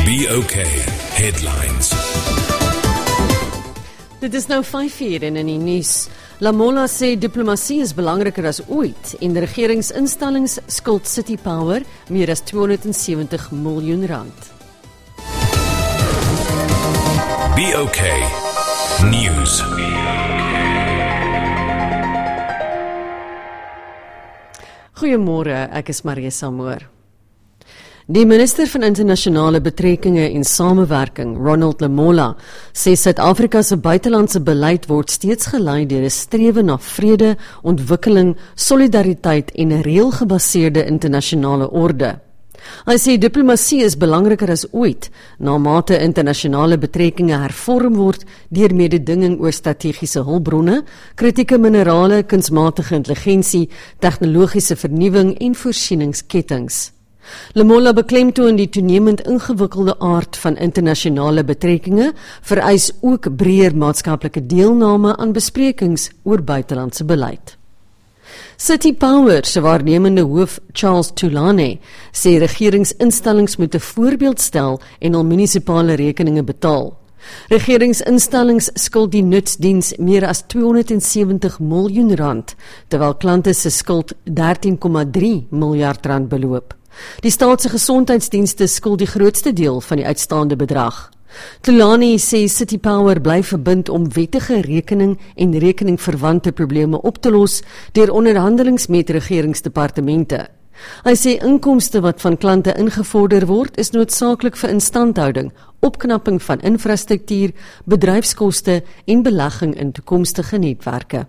BOK Headlines. Dit is nou 5:00 en in die nuus. Lamola sê diplomatie is belangriker as ooit en de regeringsinstellings skuld City Power meer as R270 miljoen. BOK News. Goeiemôre, ek is Marie Samoor. Die minister van internasionale betrekkinge en samewerking, Ronald Lamola, sê Suid-Afrika se buitelandse beleid word steeds gelei deur 'n strewe na vrede, ontwikkeling, solidariteit en 'n reëlgebaseerde internasionale orde. Hy sê diplomatie is belangriker as ooit, na mate internasionale betrekkinge hervorm word deur mededinging oor strategiese hulpbronne, kritieke minerale, kunsmatige intelligensie, tegnologiese vernuwing en voorsieningskettinge. Lamola beklemtoon die toenemend ingewikkelde aard van internasionale betrekkinge, vereis ook breër maatskaplike deelname aan besprekings oor buitelandse beleid. City Power se waarnemende hoof Charles Tulane sê regeringsinstellings moet 'n voorbeeld stel en hul munisipale rekeninge betaal. Regeringsinstellings skuld die nutsdiens meer as R270 miljoen, terwyl klante se skuld R13,3 miljard beloop. Die staatse gesondheidsdienste skuld die grootste deel van die uitstaande bedrag. Tulane sê City Power bly verbind om wettige rekening en rekeningverwante probleme op te los deur onderhandelings met regeringsdepartemente. Hy sê inkomste wat van klante ingevorder word is noodsaaklik vir instandhouding, opknapping van infrastruktuur, bedryfskoste en belegging in toekomstige netwerke.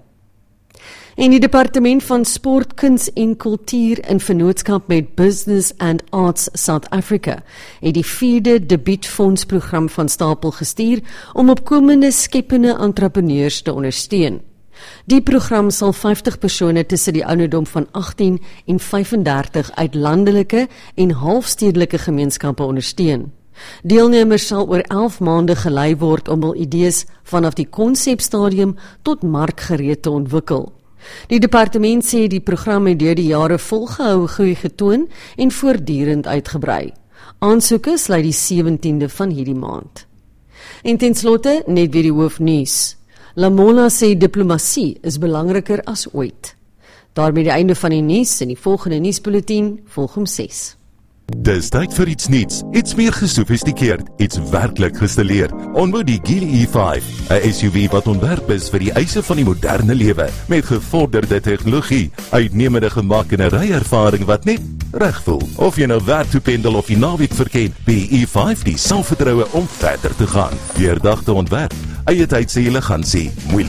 En die Departement van Sport, Kuns en Kultuur in vennootskap met Business and Arts South Africa het die 4de debuutfondsprogram van stapel gestuur om opkomende skepende entrepreneurs te ondersteun. Die program sal 50 persone tussen die ouderdom van 18 en 35 uit landelike en halfstedelike gemeenskappe ondersteun. Deelnemers sal oor 11 maande gelei word om hul idees vanaf die konsepstadium tot markgereed te ontwikkel. Die departement sê die program het deur die jare volgehoue groei getoon en voortdurend uitgebrei. Aansoeke sluit die 17de van hierdie maand. En ten slotte net weer die hoofnuus. Lamola sê diplomatie is belangriker as ooit. Daarmee die einde van die nuus en die volgende nuusbulletin volg om 6. Dis tyd vir iets nuuts, iets meer gesofistikeerd, iets werklik gestileerd. Ontmoet die Geely E5, 'n SUV wat ontwerp is vir die eise van die moderne lewe, met gevorderde tegnologie, uitnemende gemak en 'n ryervaring wat net reg voel. Of jy nou werk toe pendel of die naweek verken, die E5 die selfvertroue om verder te gaan. Deurdagte ontwerp, eie tyd se elegansie, moeilik